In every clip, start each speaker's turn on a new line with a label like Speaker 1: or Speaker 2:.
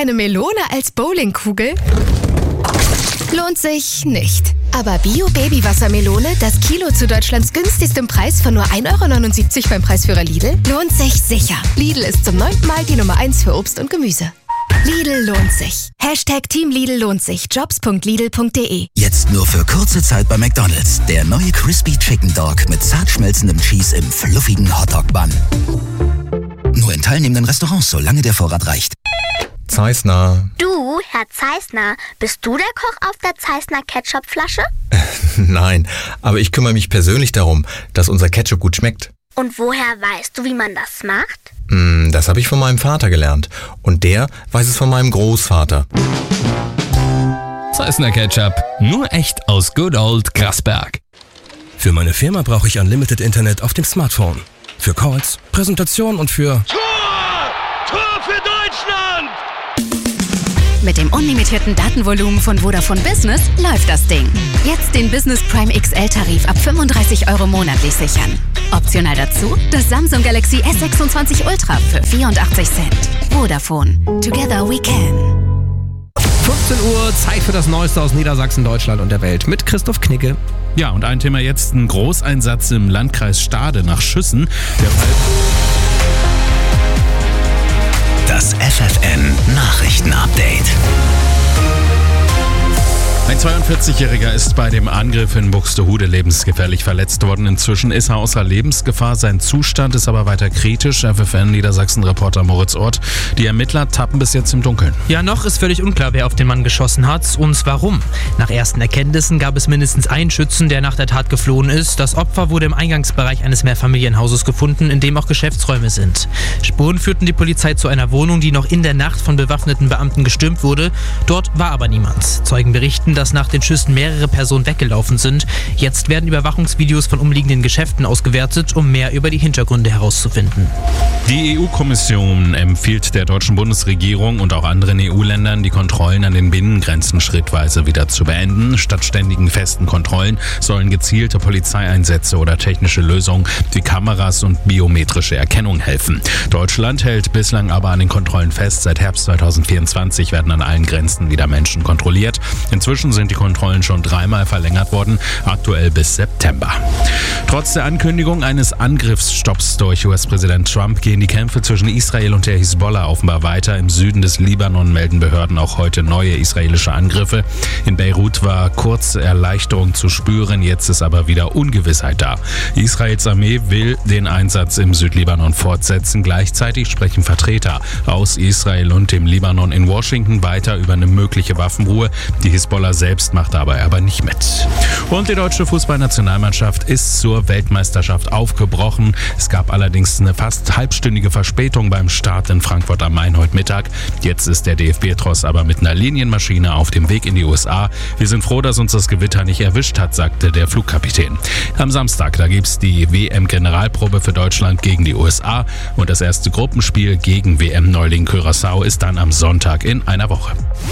Speaker 1: eine Melone als Bowlingkugel? Lohnt sich nicht. Aber Bio-Baby-Wassermelone, das Kilo zu Deutschlands günstigstem Preis von nur 1,79 € beim Preisführer Lidl, lohnt sich sicher. Lidl ist zum 9. Mal die Nummer 1 für Obst und Gemüse. Lidl lohnt sich. Team Lidl lohnt sich. Jobs.lidl.de.
Speaker 2: Jetzt nur für kurze Zeit bei McDonald's. Der neue Crispy Chicken Dog mit zart schmelzendem Cheese im fluffigen Hotdog-Bun. Nur in teilnehmenden Restaurants, solange der Vorrat reicht.
Speaker 3: Zeissner.
Speaker 4: Du, Herr Zeissner, bist du der Koch auf der Zeissner Ketchupflasche?
Speaker 3: Nein, aber ich kümmere mich persönlich darum, dass unser Ketchup gut schmeckt.
Speaker 4: Und woher weißt du, wie man das macht?
Speaker 3: Das habe ich von meinem Vater gelernt. Und der weiß es von meinem Großvater.
Speaker 5: Zeissner Ketchup, nur echt aus Good Old Grasberg.
Speaker 6: Für meine Firma brauche ich Unlimited Internet auf dem Smartphone. Für Calls, Präsentation und für...
Speaker 7: Tor für Deutschland!
Speaker 8: Mit dem unlimitierten Datenvolumen von Vodafone Business läuft das Ding. Jetzt den Business Prime XL-Tarif ab 35 € monatlich sichern. Optional dazu das Samsung Galaxy S26 Ultra für 84 Cent. Vodafone. Together we can.
Speaker 9: 15 Uhr, Zeit für das Neueste aus Niedersachsen, Deutschland und der Welt mit Christoph Knicke.
Speaker 10: Ja, und ein Thema jetzt, ein Großeinsatz im Landkreis Stade nach Schüssen.
Speaker 2: Das FFN Nachrichtenupdate.
Speaker 10: Ein 42-Jähriger ist bei dem Angriff in Buxtehude lebensgefährlich verletzt worden. Inzwischen ist er außer Lebensgefahr. Sein Zustand ist aber weiter kritisch. FFN Niedersachsen-Reporter Moritz Ort. Die Ermittler tappen bis jetzt im Dunkeln.
Speaker 11: Ja, noch ist völlig unklar, wer auf den Mann geschossen hat und warum. Nach ersten Erkenntnissen gab es mindestens einen Schützen, der nach der Tat geflohen ist. Das Opfer wurde im Eingangsbereich eines Mehrfamilienhauses gefunden, in dem auch Geschäftsräume sind. Spuren führten die Polizei zu einer Wohnung, die noch in der Nacht von bewaffneten Beamten gestürmt wurde. Dort war aber niemand. Zeugen berichten, dass nach den Schüssen mehrere Personen weggelaufen sind. Jetzt werden Überwachungsvideos von umliegenden Geschäften ausgewertet, um mehr über die Hintergründe herauszufinden.
Speaker 10: Die EU-Kommission empfiehlt der deutschen Bundesregierung und auch anderen EU-Ländern, die Kontrollen an den Binnengrenzen schrittweise wieder zu beenden. Statt ständigen festen Kontrollen sollen gezielte Polizeieinsätze oder technische Lösungen wie Kameras und biometrische Erkennung helfen. Deutschland hält bislang aber an den Kontrollen fest. Seit Herbst 2024 werden an allen Grenzen wieder Menschen kontrolliert. Inzwischen sind die Kontrollen schon 3-mal verlängert worden, aktuell bis September. Trotz der Ankündigung eines Angriffsstopps durch US-Präsident Trump gehen die Kämpfe zwischen Israel und der Hisbollah offenbar weiter. Im Süden des Libanon melden Behörden auch heute neue israelische Angriffe. In Beirut war kurze Erleichterung zu spüren, jetzt ist aber wieder Ungewissheit da. Israels Armee will den Einsatz im Südlibanon fortsetzen. Gleichzeitig sprechen Vertreter aus Israel und dem Libanon in Washington weiter über eine mögliche Waffenruhe. Die Hisbollah selbst macht dabei aber nicht mit. Und die deutsche Fußballnationalmannschaft ist zur Weltmeisterschaft aufgebrochen. Es gab allerdings eine fast halbstündige Verspätung beim Start in Frankfurt am Main heute Mittag. Jetzt ist der DFB-Tross aber mit einer Linienmaschine auf dem Weg in die USA. Wir sind froh, dass uns das Gewitter nicht erwischt hat, sagte der Flugkapitän. Am Samstag, da gibt's die WM-Generalprobe für Deutschland gegen die USA und das erste Gruppenspiel gegen WM-Neuling Curaçao ist dann am Sonntag in einer Woche.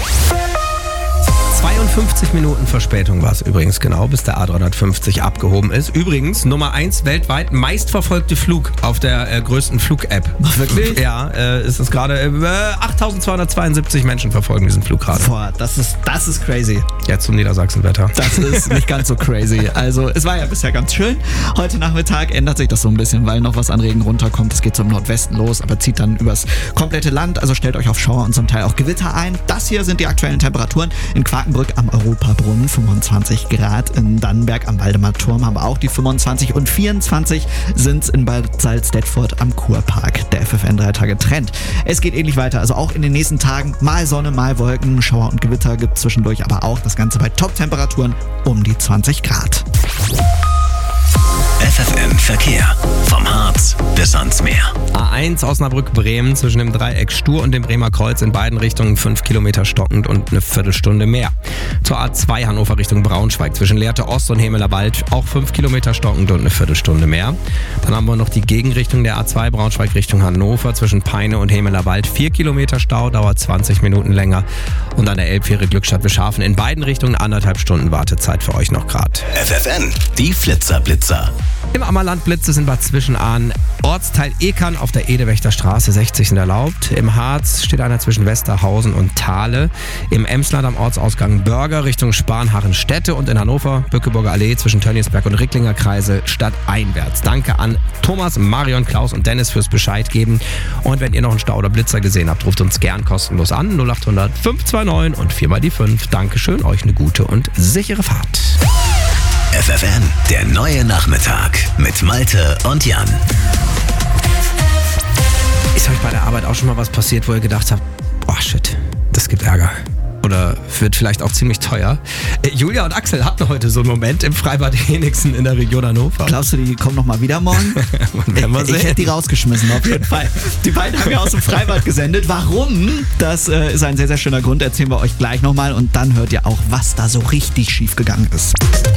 Speaker 9: 52 Minuten Verspätung war es übrigens genau, bis der A350 abgehoben ist. Übrigens Nummer 1 weltweit meistverfolgte Flug auf der größten Flug-App.
Speaker 12: Wirklich?
Speaker 9: Ja, ist es gerade 8.272 Menschen verfolgen diesen Flug gerade.
Speaker 12: Boah, das ist crazy.
Speaker 9: Jetzt zum Niedersachsen-Wetter.
Speaker 12: Das ist nicht ganz so crazy. Also es war ja bisher ganz schön. Heute Nachmittag ändert sich das so ein bisschen, weil noch was an Regen runterkommt. Es geht zum Nordwesten los, aber zieht dann übers komplette Land. Also stellt euch auf Schauer und zum Teil auch Gewitter ein. Das hier sind die aktuellen Temperaturen. In Quakenbrück am Europabrunnen 25 Grad. In Dannenberg am Waldemarturm haben wir auch die 25 und 24 sind in Bad Salzdetford am Kurpark. Der FFN 3 Tage Trend. Es geht ähnlich weiter. Also auch in den nächsten Tagen mal Sonne, mal Wolken, Schauer und Gewitter gibt es zwischendurch, aber auch das Ganze bei Top-Temperaturen um die 20 Grad.
Speaker 2: FFN Verkehr. Vom Harz bis ans Meer.
Speaker 9: A1 Osnabrück-Bremen zwischen dem Dreieck Stur und dem Bremer Kreuz in beiden Richtungen 5 Kilometer stockend und eine Viertelstunde mehr. Zur A2 Hannover Richtung Braunschweig zwischen Lehrte Ost und Hemeler Wald auch 5 Kilometer stockend und eine Viertelstunde mehr. Dann haben wir noch die Gegenrichtung der A2 Braunschweig Richtung Hannover zwischen Peine und Hemeler Wald 4 Kilometer Stau, dauert 20 Minuten länger. Und an der Elbfähre Glückstadt-Wischhafen in beiden Richtungen 1,5 Stunden Wartezeit für euch noch gerade.
Speaker 2: FFN, die Flitzer-Blitzer.
Speaker 9: Im Ammerland Blitze sind Bad Zwischenahn, Ortsteil Ekern auf der Edewächter Straße 60 sind erlaubt. Im Harz steht einer zwischen Westerhausen und Thale. Im Emsland am Ortsausgang Börger Richtung Spanhachen-Städte und in Hannover Bückeburger Allee zwischen Tönniesberg und Ricklinger Kreise stadteinwärts. Danke an Thomas, Marion, Klaus und Dennis fürs Bescheid geben. Und wenn ihr noch einen Stau oder Blitzer gesehen habt, ruft uns gern kostenlos an 0800 529 und 4 mal die 5. Dankeschön, euch eine gute und sichere Fahrt.
Speaker 2: FFN, der neue Nachmittag mit Malte und Jan.
Speaker 9: Ist euch bei der Arbeit auch schon mal was passiert, wo ihr gedacht habt, boah shit, das gibt Ärger? Oder wird vielleicht auch ziemlich teuer. Julia und Axel hatten heute so einen Moment im Freibad Henigsen in der Region Hannover.
Speaker 12: Glaubst du, die kommen nochmal wieder morgen? Ich hätte die rausgeschmissen, auf jeden Fall. Die beiden haben ja aus dem Freibad gesendet. Warum? Das ist ein sehr, sehr schöner Grund. Erzählen wir euch gleich nochmal. Und dann hört ihr auch, was da so richtig schief gegangen ist.